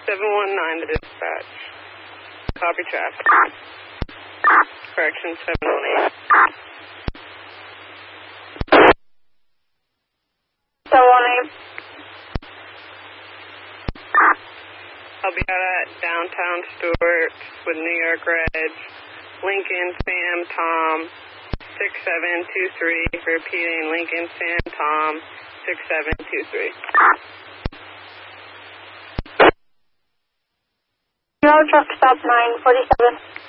719 to dispatch. Copy traffic. Correction 718. 718. I'll be out at downtown Stewart with New York Reds. Lincoln, Sam, Tom, 6723. Repeating, Lincoln, Sam, Tom, 6723. No truck stop 947.